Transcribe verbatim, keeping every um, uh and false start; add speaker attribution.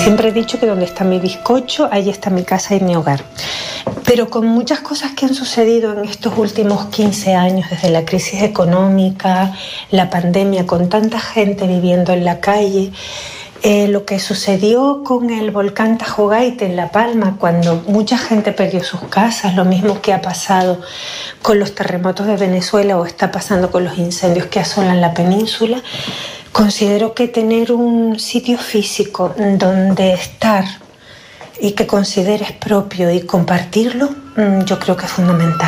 Speaker 1: Siempre he dicho que donde está mi bizcocho, ahí está mi casa y mi hogar. Pero con muchas cosas que han sucedido en estos últimos quince años, desde la crisis económica, la pandemia, con tanta gente viviendo en la calle, eh, lo que sucedió con el volcán Tajogaite en La Palma, cuando mucha gente perdió sus casas, lo mismo que ha pasado con los terremotos de Venezuela o está pasando con los incendios que asolan la península, considero que tener un sitio físico donde estar y que consideres propio y compartirlo, yo creo que es fundamental.